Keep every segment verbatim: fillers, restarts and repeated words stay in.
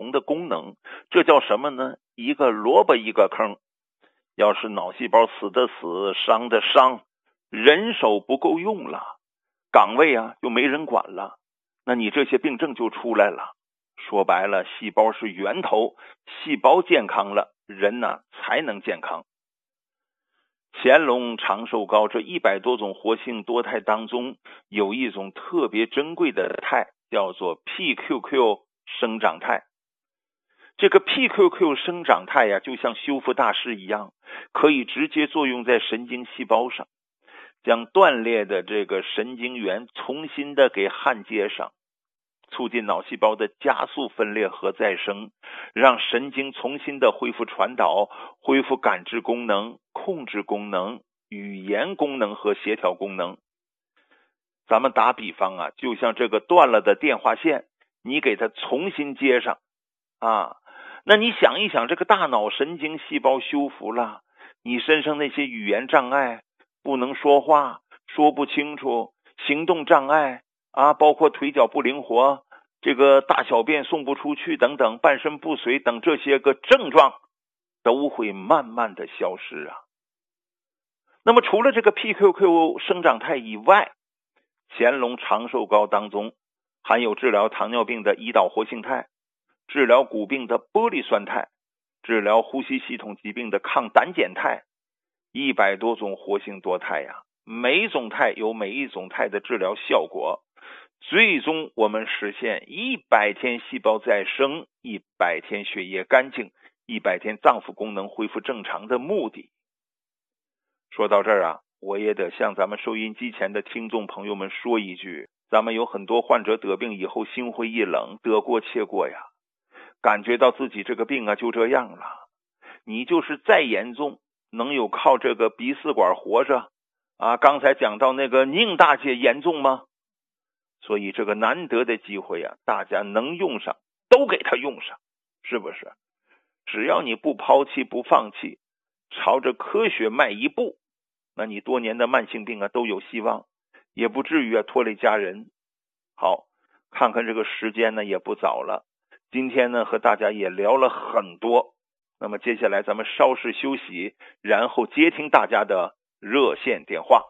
同的功能，这叫什么呢？一个萝卜一个坑。要是脑细胞死的死，伤的伤，人手不够用了，岗位啊就没人管了，那你这些病症就出来了。说白了，细胞是源头，细胞健康了，人呢才能健康。乾隆长寿膏这一百多种活性多肽当中，有一种特别珍贵的肽，叫做 P Q Q 生长肽。这个 P Q Q 生长肽呀、啊，就像修复大师一样，可以直接作用在神经细胞上，将断裂的这个神经元重新的给焊接上，促进脑细胞的加速分裂和再生，让神经重新的恢复传导，恢复感知功能、控制功能、语言功能和协调功能。咱们打比方啊，就像这个断了的电话线，你给它重新接上啊，那你想一想，这个大脑神经细胞修复了，你身上那些语言障碍，不能说话，说不清楚，行动障碍啊，包括腿脚不灵活，这个大小便送不出去等等，半身不遂等这些个症状都会慢慢的消失啊。那么除了这个 P Q Q 生长肽以外，乾隆长寿膏当中含有治疗糖尿病的胰岛活性肽，治疗骨病的玻璃酸肽，治疗呼吸系统疾病的抗胆碱肽，一百多种活性多肽呀、啊，每一种肽有每一种肽的治疗效果，最终我们实现一百天细胞再生，一百天血液干净，一百天脏腑功能恢复正常的目的。说到这儿啊，我也得向咱们收音机前的听众朋友们说一句，咱们有很多患者得病以后心灰意冷，得过且过呀，感觉到自己这个病啊就这样了，你就是再严重，能有靠这个鼻饲管活着啊？刚才讲到那个宁大姐严重吗？所以这个难得的机会啊，大家能用上都给它用上，是不是？只要你不抛弃不放弃，朝着科学迈一步，那你多年的慢性病啊都有希望，也不至于啊拖累家人。好，看看这个时间呢也不早了，今天呢和大家也聊了很多，那么接下来咱们稍事休息，然后接听大家的热线电话。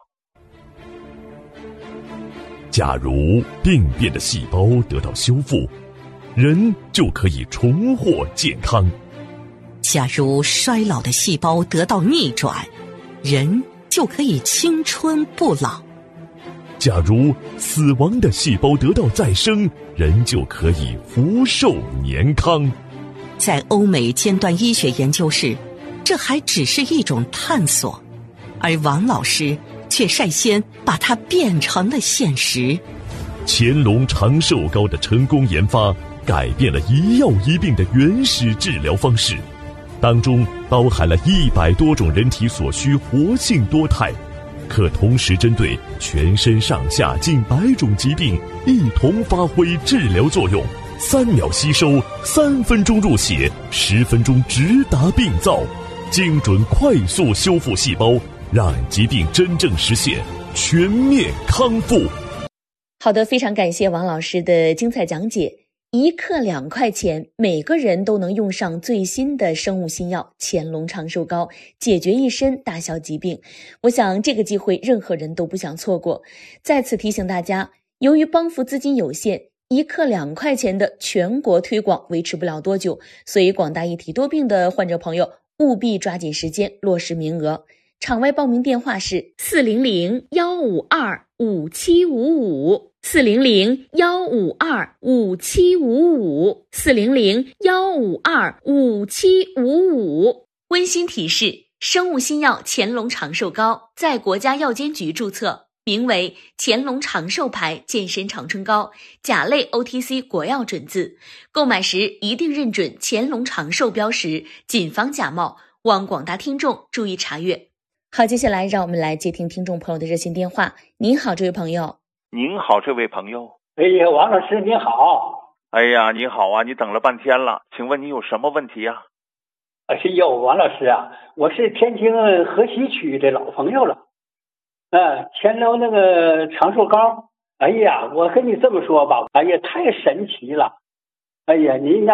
假如病变的细胞得到修复，人就可以重获健康。 假如衰老的细胞得到逆转，人就可以青春不老。 假如死亡的细胞得到再生，人就可以福寿年康。 在欧美尖端医学研究室，这还只是一种探索，而王老师却率先把它变成了现实。 乾隆长寿膏的成功研发，改变了一药一病的原始治疗方式，当中包含了一百多种人体所需活性多肽，可同时针对全身上下近百种疾病一同发挥治疗作用，三秒吸收，三分钟入血，十分钟直达病灶，精准快速修复细胞，让疾病真正实现全面康复。 好的，非常感谢王老师的精彩讲解。一克两块钱，每个人都能用上最新的生物新药乾隆长寿膏，解决一身大小疾病。我想这个机会任何人都不想错过。再次提醒大家，由于帮扶资金有限，一克两块钱的全国推广维持不了多久，所以广大一体多病的患者朋友务必抓紧时间落实名额。场外报名电话是四零零幺五二五七五五。四零零幺五二五七五五，四零零幺五二五七五五。温馨提示：生物新药乾隆长寿膏在国家药监局注册，名为乾隆长寿牌健身长春膏，甲类 O T C 国药准字。购买时一定认准乾隆长寿标识，谨防假冒。望广大听众注意查阅。好，接下来让我们来接听听众朋友的热线电话。您好，这位朋友。 您好，这位朋友。 哎呀，王老师您好。 哎呀，你好啊，你等了半天了，请问你有什么问题呀？ 哎呦，王老师啊，我是天津河西区的老朋友了。嗯，乾隆那个长寿膏，哎呀，我跟你这么说吧，哎呀，太神奇了。哎呀，您